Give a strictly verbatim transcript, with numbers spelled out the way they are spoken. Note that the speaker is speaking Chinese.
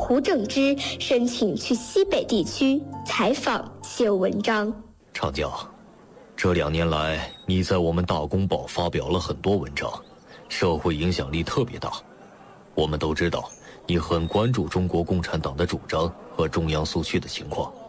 胡正之申请去西北地区采访写文章。 长江，这两年来你在我们大公报发表了很多文章，社会影响力特别大。我们都知道你很关注中国共产党的主张和中央苏区的情况。